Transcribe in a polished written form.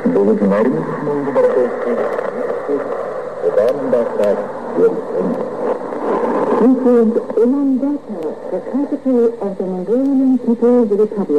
Originario This is Ulan Data, the capital of the Mongolian People's Republic.